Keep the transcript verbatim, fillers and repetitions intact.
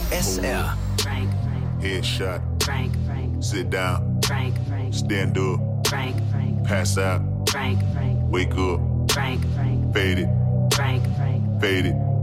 S R. Frank, Frank. Headshot. Frank, Frank. Sit down. Frank, Frank. Stand up. Frank, Frank. Pass out. Frank, Frank. Wake up. Frank, Frank. Fade it. Frank, Frank. Fade it.